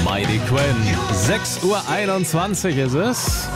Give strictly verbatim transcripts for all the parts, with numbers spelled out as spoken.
Mighty Quinn. sechs Uhr einundzwanzig ist es.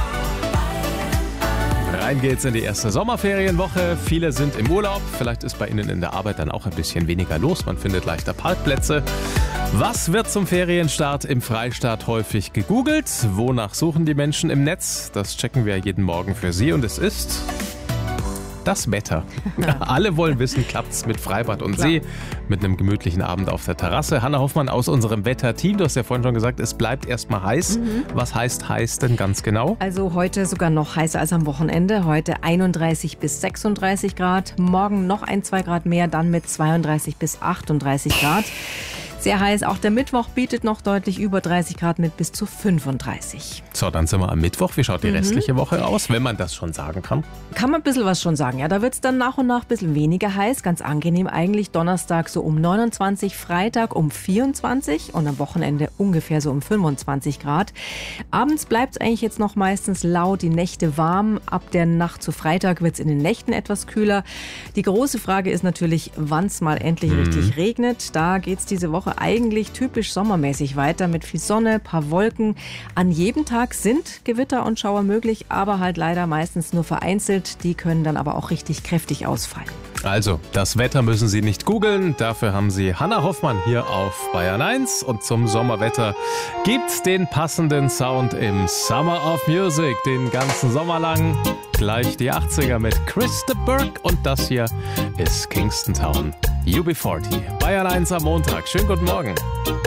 Rein geht's in die erste Sommerferienwoche. Viele sind im Urlaub. Vielleicht ist bei Ihnen in der Arbeit dann auch ein bisschen weniger los. Man findet leichter Parkplätze. Was wird zum Ferienstart im Freistaat häufig gegoogelt? Wonach suchen die Menschen im Netz? Das checken wir jeden Morgen für Sie. Und es ist das Wetter. Alle wollen wissen, klappt's mit Freibad und Klar. See, mit einem gemütlichen Abend auf der Terrasse. Hanna Hoffmann aus unserem Wetterteam, du hast ja vorhin schon gesagt, es bleibt erstmal heiß. Mhm. Was heißt heiß denn ganz genau? Also heute sogar noch heißer als am Wochenende. Heute einunddreißig bis sechsunddreißig Grad. Morgen noch ein, zwei Grad mehr, dann mit zweiunddreißig bis achtunddreißig Grad. Sehr heiß. Auch der Mittwoch bietet noch deutlich über dreißig Grad mit bis zu fünfunddreißig. So, dann sind wir am Mittwoch. Wie schaut die restliche Woche aus, wenn man das schon sagen kann? Kann man ein bisschen was schon sagen. Ja, da wird es dann nach und nach ein bisschen weniger heiß. Ganz angenehm eigentlich. Donnerstag so um neunundzwanzig, Freitag um vierundzwanzig und am Wochenende ungefähr so um fünfundzwanzig Grad. Abends bleibt es eigentlich jetzt noch meistens laut, die Nächte warm. Ab der Nacht zu Freitag wird es in den Nächten etwas kühler. Die große Frage ist natürlich, wann es mal endlich Mhm. richtig regnet. Da geht es diese Woche eigentlich typisch sommermäßig weiter mit viel Sonne, paar Wolken. An jedem Tag sind Gewitter und Schauer möglich, aber halt leider meistens nur vereinzelt. Die können dann aber auch richtig kräftig ausfallen. Also, das Wetter müssen Sie nicht googeln. Dafür haben Sie Hanna Hoffmann hier auf Bayern eins. Und zum Sommerwetter gibt's den passenden Sound im Summer of Music. Den ganzen Sommer lang. Gleich die achtziger mit Chris de Burgh. Und das hier ist Kingston Town. U B vierzig. Bayern eins am Montag. Schönen guten Morgen.